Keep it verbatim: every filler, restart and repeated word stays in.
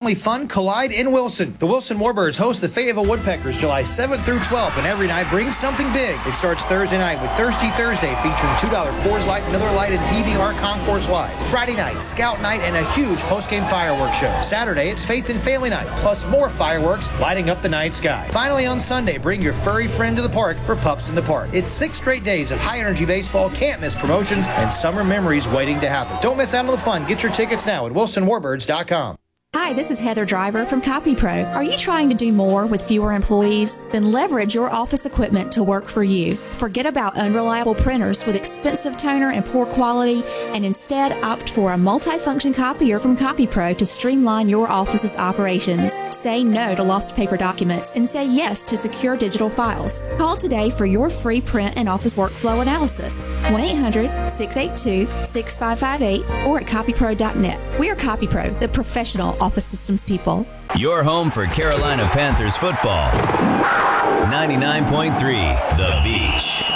family fun collide in Wilson. The Wilson Warbirds host the Fayetteville Woodpeckers July seventh through twelfth, and every night brings something big. It starts Thursday night with Thirsty Thursday featuring two dollar Coors Light, Miller Lite, and P B R Concourse Wide. Friday night, Scout Night, and a huge post-game fireworks show. Saturday, it's Faith and Family Night, plus more fireworks lighting up the night sky. Finally, on Sunday, bring your furry friend to the park for Pups in the Park. It's six straight days of high-energy baseball, can't-miss promotions, and summer memories waiting to happen. Don't miss out on the fun. Get your tickets now at wilson warbirds dot com. Hi, this is Heather Driver from CopyPro. Are you trying to do more with fewer employees? Then leverage your office equipment to work for you. Forget about unreliable printers with expensive toner and poor quality, and instead opt for a multifunction copier from CopyPro to streamline your office's operations. Say no to lost paper documents and say yes to secure digital files. Call today for your free print and office workflow analysis. one eight hundred, six eight two, six five five eight or at copypro dot net. We are CopyPro, the professional office systems people. Your home for Carolina Panthers football. ninety-nine point three The Beach.